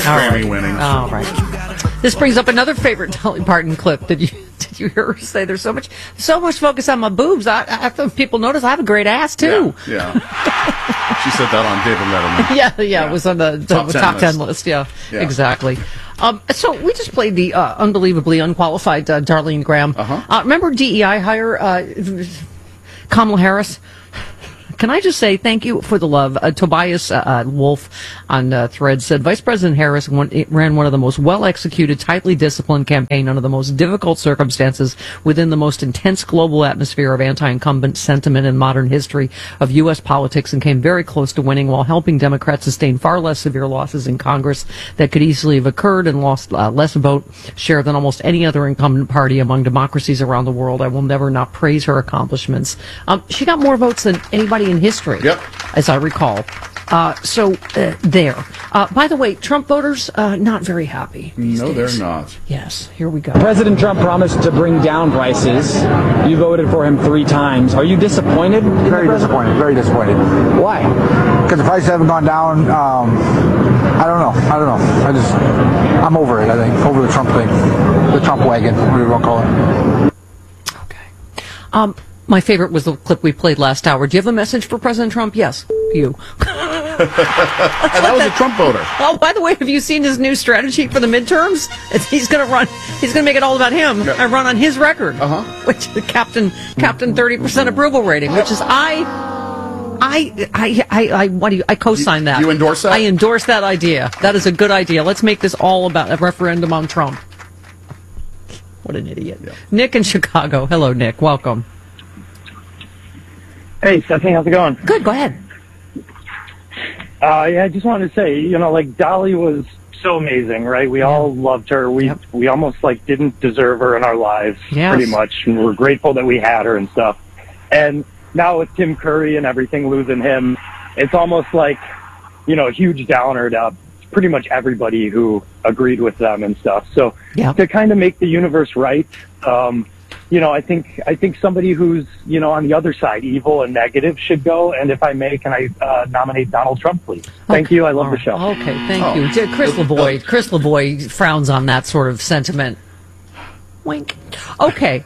Grammy winning. All right. This brings up another favorite Dolly Parton clip. Did you hear her say there's so much focus on my boobs? I thought people notice I have a great ass too. Yeah. She said that on David Letterman. Yeah. It was on the top 10 list. Yeah, exactly. So we just played the unbelievably unqualified Darlene Graham. Remember DEI hire Kamala Harris? Can I just say thank you for the love? Tobias Wolf on Threads said, Vice President Harris ran one of the most well-executed, tightly disciplined campaign under the most difficult circumstances within the most intense global atmosphere of anti-incumbent sentiment in modern history of U.S. politics, and came very close to winning while helping Democrats sustain far less severe losses in Congress that could easily have occurred, and lost less vote share than almost any other incumbent party among democracies around the world. I will never not praise her accomplishments. She got more votes than anybody in history, as I recall. There. By the way, Trump voters, not very happy these days. They're not. Yes, here we go. President Trump promised to bring down prices. You voted for him 3 times. Are you disappointed? Very disappointed. Very disappointed. Why? Because the prices haven't gone down. I don't know. I'm over it, I think. Over the Trump thing. The Trump wagon, whatever you want to call it. Okay. My favorite was the clip we played last hour. Do you have a message for President Trump? Yes, you. And that was a Trump voter. Oh, by the way, have you seen his new strategy for the midterms? He's going to make it all about him. I run on his record, which the Captain 30% approval rating, which is I co-sign that. You endorse that? I endorse that idea. That is a good idea. Let's make this all about a referendum on Trump. What an idiot. Yeah. Nick in Chicago. Hello, Nick. Welcome. Hey, Stephanie, how's it going? Good, go ahead. I just wanted to say, Dolly was so amazing, right? We all loved her. We almost didn't deserve her in our lives, pretty much, and we're grateful that we had her and stuff. And now with Tim Curry and everything, losing him, it's almost like, a huge downer to pretty much everybody who agreed with them and stuff. So to kind of make the universe right, I think somebody who's, on the other side, evil and negative, should go. And if I may, can I nominate Donald Trump, please? Thank you. I love the show. Okay, thank you. Chris Lavoie frowns on that sort of sentiment. Wink. Okay.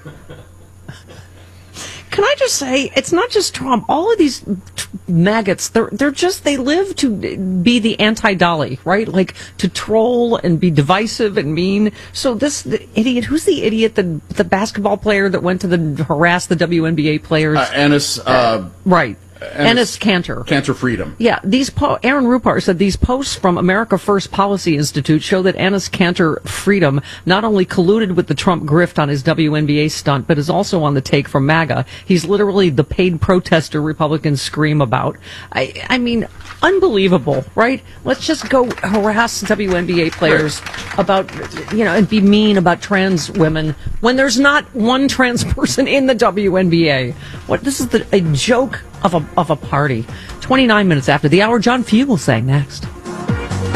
Can I just say, it's not just Trump. All of these maggots, they live to be the anti-Dolly, right? Like, to troll and be divisive and mean. So the idiot, who's the idiot, the basketball player that went to harass the WNBA players? Ennis, right. Ennis Cantor. Cantor Freedom. Yeah, Aaron Rupar said these posts from America First Policy Institute show that Ennis Cantor Freedom not only colluded with the Trump grift on his WNBA stunt, but is also on the take from MAGA. He's literally the paid protester Republicans scream about. I mean, unbelievable, right? Let's just go harass WNBA players about, and be mean about trans women when there's not one trans person in the WNBA. This is a joke of a party. 29 minutes after the hour, John Fugel sang next.